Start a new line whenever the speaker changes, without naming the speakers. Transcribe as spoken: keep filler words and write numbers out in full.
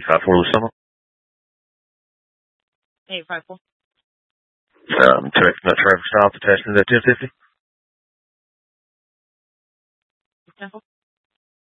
five four Lusoma.
eight five four.
Um, correct, not traffic stop, attachment at ten fifty.
ten four.